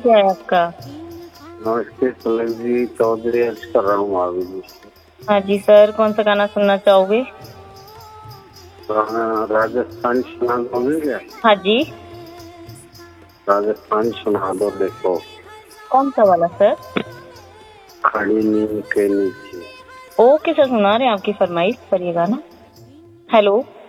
क्या है आपका? नमस्ते पलक जी, चौधरी अर्ज कर रहा हूँ अभी जी। हाँ जी सर, कौन सा गाना सुनना चाहोगे? राजस्थानी सुना दोगे क्या? हाँ जी। राजस्थानी सुना दो। देखो, कौन सा वाला सर? खड़ी नींद के नीचे। ओके सर, सुना रहे हैं आपकी फरमाइश पर ये गाना। हेलो।